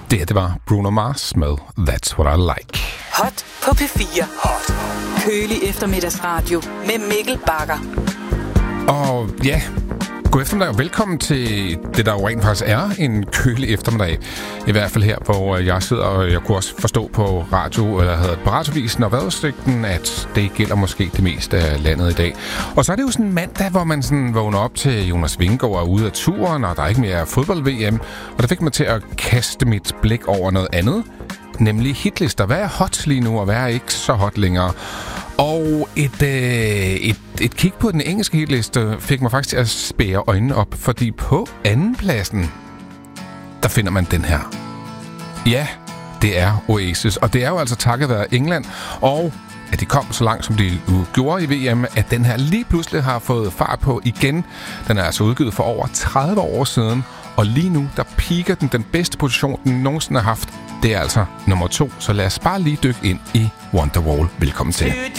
Det var Bruno Mars med That's What I Like. Hot på P4. Hot. Kølig eftermiddagsradio med Mikkel Bagger. Og ja, god eftermiddag og velkommen til det, der jo rent faktisk er en kølig eftermiddag. I hvert fald her, hvor jeg sidder, og jeg kunne også forstå på på radiovisen og vejrudsigten, at det gælder måske det meste af landet i dag. Og så er det jo sådan en mandag, hvor man sådan vågner op til Jonas Vingegaard er ude af turen, og der er ikke mere fodbold-VM. Og der fik mig til at kaste mit blik over noget andet, nemlig hitlister. Hvad er hot lige nu, og hvad er ikke så hot længere? Og et kig på den engelske hitliste fik mig faktisk til at spære øjnene op, fordi på andenpladsen, der finder man den her. Ja, det er Oasis, og det er jo altså takket være England, og at de kom så langt, som de gjorde i VM, at den her lige pludselig har fået fart på igen. Den er altså udgivet for over 30 år siden, og lige nu, der piker den bedste position, den nogensinde har haft. Det er altså nummer 2, så lad os bare lige dykke ind i Wonderwall. Velkommen til.